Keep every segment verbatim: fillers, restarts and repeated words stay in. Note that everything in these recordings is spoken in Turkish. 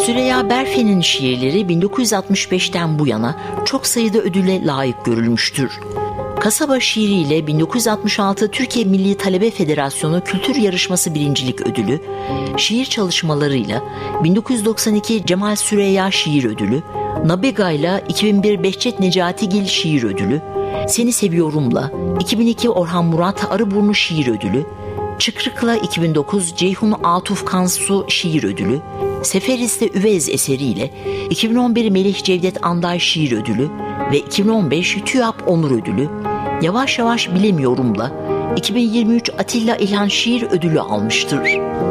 Süreyya Berfe'nin şiirleri bin dokuz yüz altmış beşten bu yana çok sayıda ödüle layık görülmüştür. Kasaba şiiriyle bin dokuz yüz altmış altı Türkiye Milli Talebe Federasyonu Kültür Yarışması Birincilik Ödülü, şiir çalışmalarıyla bin dokuz yüz doksan iki Cemal Süreyya Şiir Ödülü, Nabiga'yla iki bin bir Behçet Necatigil Şiir Ödülü, Seni Seviyorum'la iki bin iki Orhan Murat Arıburnu Şiir Ödülü, Çıkrık'la iki bin dokuz Ceyhun Atuf Kansu Şiir Ödülü, Seferis'te Üvez eseriyle iki bin on bir Melih Cevdet Anday Şiir Ödülü ve iki bin on beş TÜYAP Onur Ödülü, Yavaş Yavaş Bilemiyorum'la iki bin yirmi üç Atilla İlhan Şiir Ödülü almıştır.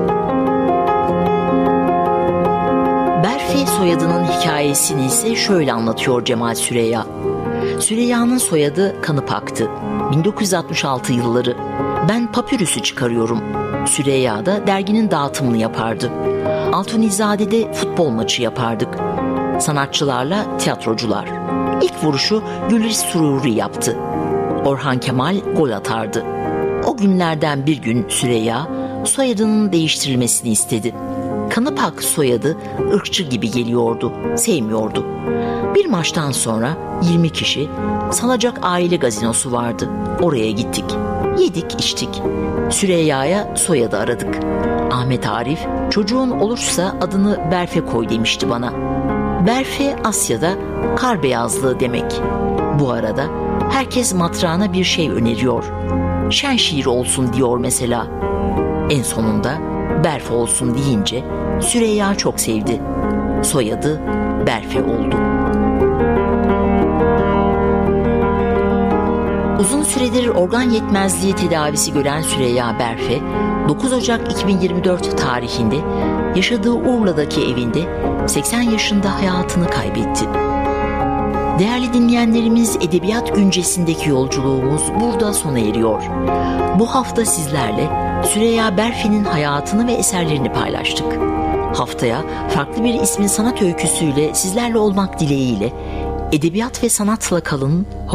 Berfe soyadının hikayesini ise şöyle anlatıyor Cemal Süreyya. Süreyya'nın soyadı Kanıpak'tı. bin dokuz yüz altmış altı yılları. Ben papürüsü çıkarıyorum. Süreyya da derginin dağıtımını yapardı. Altunizade'de futbol maçı yapardık. Sanatçılarla tiyatrocular. İlk vuruşu Güliz Sururi yaptı. Orhan Kemal gol atardı. O günlerden bir gün Süreyya soyadının değiştirilmesini istedi. Kanıpak soyadı ırkçı gibi geliyordu, sevmiyordu. Bir maçtan sonra yirmi kişi Salacak Aile Gazinosu vardı. Oraya gittik. Yedik içtik. Süreyya'ya soyadı aradık. Ahmet Arif, çocuğun olursa adını Berfe koy demişti bana. Berfe Asya'da kar beyazlığı demek. Bu arada herkes matrağına bir şey öneriyor. Şen şiir olsun diyor mesela. En sonunda Berfe olsun deyince Süreyya çok sevdi. Soyadı Berfe oldu. Uzun süredir organ yetmezliği tedavisi gören Süreyya Berfe, dokuz Ocak iki bin yirmi dört tarihinde yaşadığı Urla'daki evinde seksen yaşında hayatını kaybetti. Değerli dinleyenlerimiz, Edebiyat Güncesi'ndeki yolculuğumuz burada sona eriyor. Bu hafta sizlerle Süreyya Berfe'nin hayatını ve eserlerini paylaştık. Haftaya farklı bir ismin sanat öyküsüyle sizlerle olmak dileğiyle edebiyat ve sanatla kalın,